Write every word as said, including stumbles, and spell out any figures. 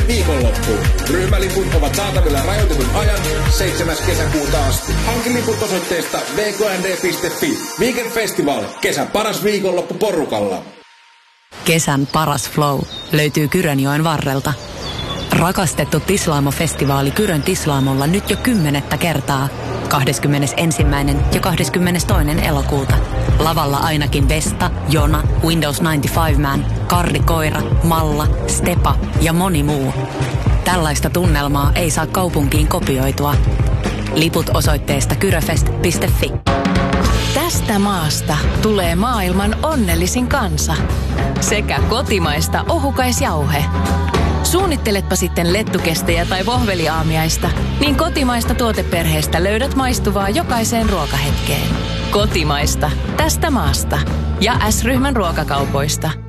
viikonloppuun. Ryhmäliput ovat saatavilla rajoitetun ajan seitsemäs kesäkuuta asti. Hanki liput osoitteesta v k n d piste f i. Weekend Festival. Kesän paras viikonloppu porukalla. Kesän paras flow löytyy Kyrönjoen varrelta. Rakastettu Tislaamo-festivaali Kyrön Tislaamolla nyt jo kymmenettä kertaa. kahdeskymmenesensimmäinen ja kahdeskymmenestoinen elokuuta. Lavalla ainakin Vesta, Jona, Windows yhdeksänkymmentäviisi Man, Karri Koira, Malla, Stepa ja moni muu. Tällaista tunnelmaa ei saa kaupunkiin kopioitua. Liput osoitteesta kyröfest piste f i. Tästä maasta tulee maailman onnellisin kansa. Sekä kotimaista ohukaisjauhe. Suunnitteletpa sitten lettukestejä tai vohveliaamiaista, niin kotimaista tuoteperheestä löydät maistuvaa jokaiseen ruokahetkeen. Kotimaista, tästä maasta. Ja S-ryhmän ruokakaupoista.